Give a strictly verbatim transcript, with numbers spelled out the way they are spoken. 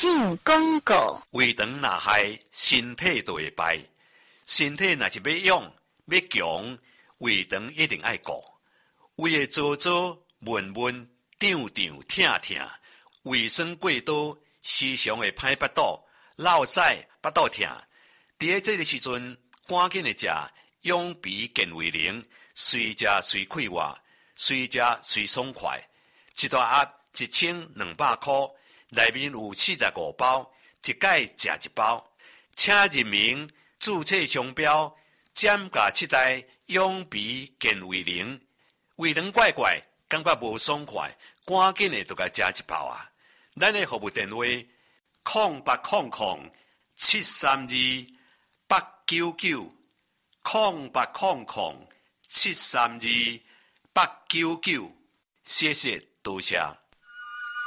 进广告。 胃肠若害，身体就会败。身体若是要勇要强，胃肠一定爱顾。胃会糟糟、闷闷、胀胀、疼疼，胃酸过多，时常会歹腹肚、落屎、腹肚疼。伫这个时阵，赶紧的食养脾健胃灵，随食随快活，随食随爽快。一大盒一千两百块，内面有四十五包，一盖食一包。请认明注册商标，减价七代养脾健胃灵。胃肠怪怪，感觉无爽快，赶紧的就甲食一包啊！咱的服务电话：空八空空七三二八九九，空八空空七三二八九九。谢谢，多谢。